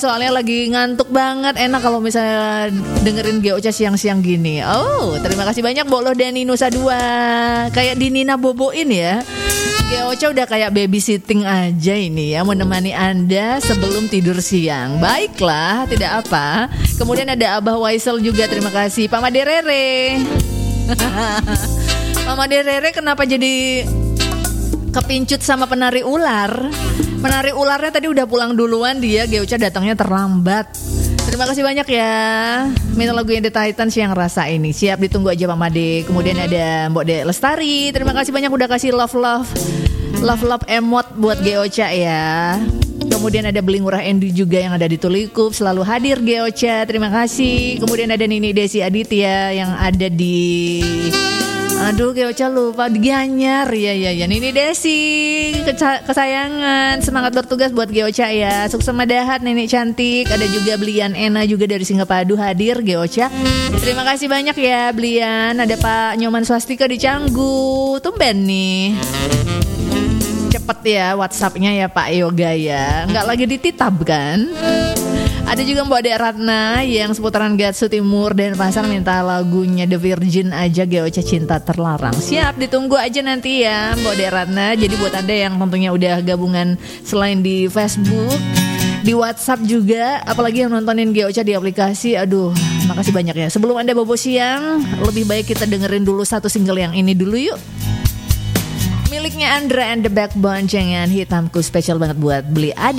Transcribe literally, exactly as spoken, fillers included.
Soalnya lagi ngantuk banget. Enak kalau misalnya dengerin Geocha siang-siang gini. Oh, terima kasih banyak Bolo Dani Nusa Dua. Kayak di Nina Boboin ya. Geocha udah kayak babysitting aja ini ya, menemani Anda sebelum tidur siang. Baiklah, tidak apa. Kemudian ada Abah Waisel juga, terima kasih. Pak Maderere. Pak Maderere kenapa jadi kepincut sama penari ular? Penari ularnya tadi udah pulang duluan, dia Geocha datangnya terlambat. Terima kasih banyak ya. Minta lagu yang The Titans yang rasa ini. Siap ditunggu aja Pak Made. Kemudian ada Mbok De Lestari. Terima kasih banyak udah kasih love love love love emot buat Geocha ya. Kemudian ada Beling Murah Endi juga yang ada di Tulikup, selalu hadir Geocha. Terima kasih. Kemudian ada Nini Desi Aditya yang ada di Aduh Geocha lupa di Gianyar. Ya ya ya Nini Desi Keca- kesayangan. Semangat bertugas buat Geocha ya. Sukses madahat Nenek cantik. Ada juga Blian Ena juga dari Singapadu hadir Geocha. Terima kasih banyak ya Blian. Ada Pak Nyoman Swastika di Canggu. Tumben nih cepet ya WhatsAppnya ya Pak Yoga ya. Nggak lagi dititap kan. Ada juga Mbak Dek Ratna yang seputaran Gatsu Timur dan Pasar minta lagunya The Virgin aja Geocha Cinta Terlarang. Siap ditunggu aja nanti ya Mbak Dek Ratna. Jadi buat Anda yang tentunya udah gabungan selain di Facebook, di WhatsApp juga, apalagi yang nontonin Geocha di aplikasi, aduh makasih banyak ya. Sebelum Anda bobo siang, lebih baik kita dengerin dulu satu single yang ini dulu yuk. Miliknya Andra and the Backbone, Cengen Hitamku, spesial banget buat Beli Adi.